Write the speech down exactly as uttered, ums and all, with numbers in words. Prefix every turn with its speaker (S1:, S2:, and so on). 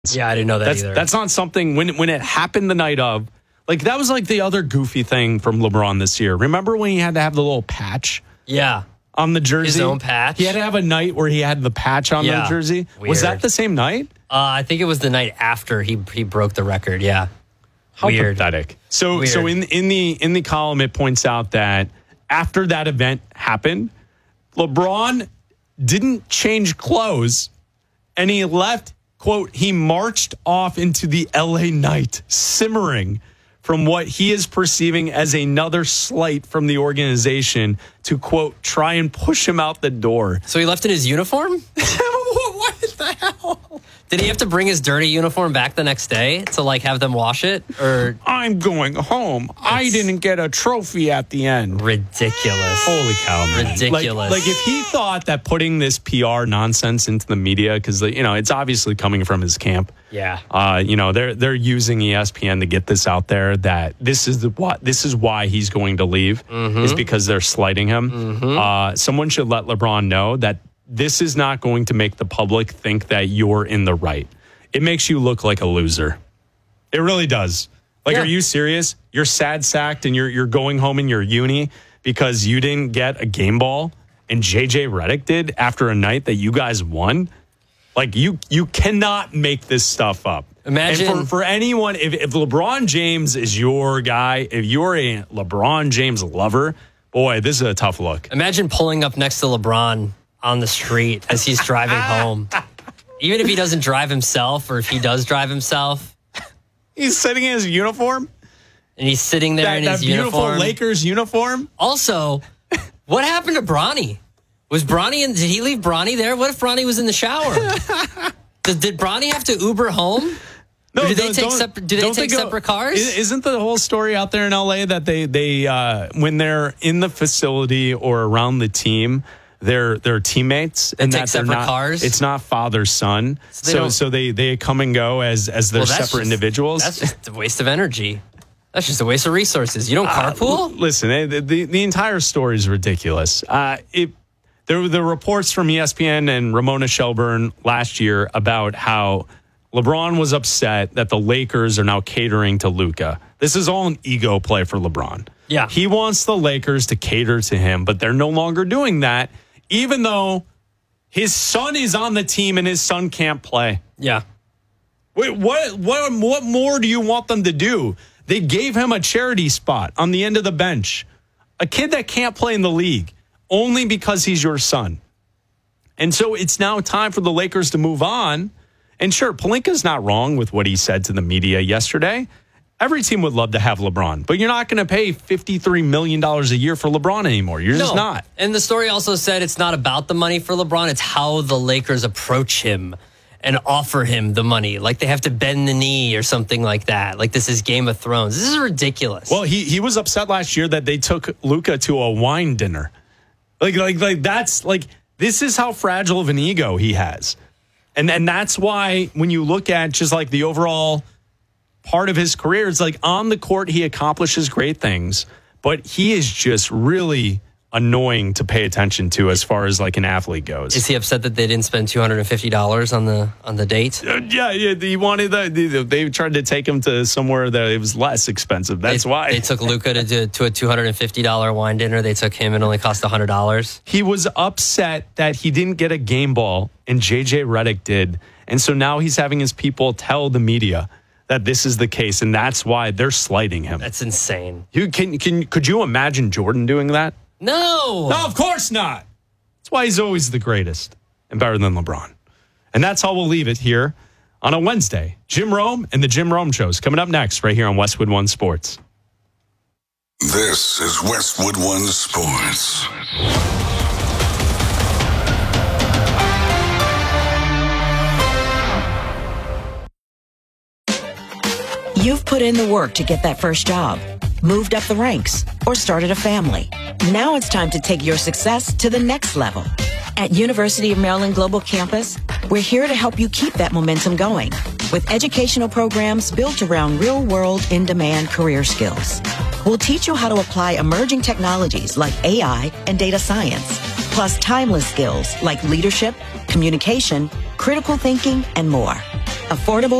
S1: Yeah, I didn't know that
S2: that's,
S1: either.
S2: That's not something, when, when it happened the night of, like that was like the other goofy thing from LeBron this year. Remember when he had to have the little patch?
S1: Yeah.
S2: On the jersey?
S1: His own patch?
S2: He had to have a night where he had the patch on
S1: yeah.
S2: the jersey.
S1: Weird.
S2: Was that the same night?
S1: Uh, I think it was the night after he he broke the record, yeah.
S2: How
S1: Weird.
S2: pathetic. So
S1: Weird.
S2: so in in the in the column it points out that after that event happened, LeBron didn't change clothes and he left, quote, he marched off into the L A night, simmering from what he is perceiving as another slight from the organization to, quote, try and push him out the door.
S1: So he left in his uniform?
S2: What the hell?
S1: Did he have to bring his dirty uniform back the next day to like have them wash it? Or
S2: I'm going home. I didn't get a trophy at the end.
S1: Ridiculous.
S2: Holy cow, man.
S1: Ridiculous.
S2: Like, like if he thought that putting this P R nonsense into the media, because you know it's obviously coming from his camp.
S1: Yeah.
S2: Uh, you know they're they're using E S P N to get this out there that this is the what this is why he's going to leave
S1: mm-hmm.
S2: is because they're slighting him.
S1: Mm-hmm.
S2: Uh, someone should let LeBron know that this is not going to make the public think that you're in the right. It makes you look like a loser. It really does. Like,
S1: yeah.
S2: Are you serious? You're sad sacked and you're you're going home in your uni because you didn't get a game ball and J J Redick did after a night that you guys won? Like, you you cannot make this stuff up.
S1: Imagine.
S2: And for, for anyone, if, if LeBron James is your guy, if you're a LeBron James lover, boy, this is a tough look.
S1: Imagine pulling up next to LeBron on the street as he's driving home. Even if he doesn't drive himself or if he does drive himself.
S2: He's sitting in his uniform.
S1: And he's sitting there
S2: that,
S1: in
S2: that
S1: his
S2: beautiful
S1: uniform.
S2: Lakers uniform.
S1: Also, what happened to Bronny? Was Bronny in, did he leave Bronny there? What if Bronny was in the shower? did, did Bronny have to Uber home?
S2: No,
S1: or did they
S2: don't,
S1: take
S2: don't,
S1: separate? Do they
S2: don't
S1: take
S2: they go,
S1: separate cars?
S2: Isn't the whole story out there in L A that they they uh, when they're in the facility or around the team, they're they're teammates
S1: they
S2: and
S1: take
S2: that they're
S1: separate
S2: not,
S1: cars?
S2: It's not father son,
S1: so they,
S2: so so they they come and go as as they're
S1: well, that's
S2: separate
S1: just,
S2: individuals.
S1: That's just a waste of energy. That's just a waste of resources. You don't carpool.
S2: Uh, listen, the, the the entire story is ridiculous. Uh, it. There were the reports from E S P N and Ramona Shelburne last year about how LeBron was upset that the Lakers are now catering to Luka. This is all an ego play for LeBron.
S1: Yeah.
S2: He wants the Lakers to cater to him, but they're no longer doing that, even though his son is on the team and his son can't play.
S1: Yeah.
S2: Wait, what, what, what more do you want them to do? They gave him a charity spot on the end of the bench. A kid that can't play in the league. Only because he's your son. And so it's now time for the Lakers to move on. And sure, Pelinka's not wrong with what he said to the media yesterday. Every team would love to have LeBron, but you're not going to pay fifty-three million dollars a year for LeBron anymore. You're
S1: no.
S2: just not.
S1: And the story also said it's not about the money for LeBron. It's how the Lakers approach him and offer him the money. Like they have to bend the knee or something like that. Like this is Game of Thrones. This is ridiculous.
S2: Well, he, he was upset last year that they took Luka to a wine dinner. Like, like, like that's like, this is how fragile of an ego he has. And and that's why when you look at just like the overall part of his career, it's like on the court, he accomplishes great things, but he is just really annoying to pay attention to as far as like an athlete goes.
S1: Is he upset that they didn't spend two hundred fifty dollars on the on the date?
S2: Uh, yeah, yeah. He wanted the, the, they tried to take him to somewhere that it was less expensive. That's
S1: they,
S2: why
S1: they took Luka to do, to a two hundred fifty dollars wine dinner. They took him and only cost one hundred dollars.
S2: He was upset that he didn't get a game ball and J J Redick did. And so now he's having his people tell the media that this is the case, and that's why they're slighting him.
S1: That's insane.
S2: You can can could you imagine Jordan doing that?
S1: No.
S2: No, of course not. That's why he's always the greatest and better than LeBron. And that's how we'll leave it here on a Wednesday. Jim Rome and the Jim Rome Show is coming up next right here on Westwood One Sports.
S3: This is Westwood One Sports.
S4: You've put in the work to get that first job, moved up the ranks, or started a family. Now it's time to take your success to the next level. At University of Maryland Global Campus, we're here to help you keep that momentum going with educational programs built around real-world, in-demand career skills. We'll teach you how to apply emerging technologies like A I and data science, plus timeless skills like leadership, communication, critical thinking, and more. affordable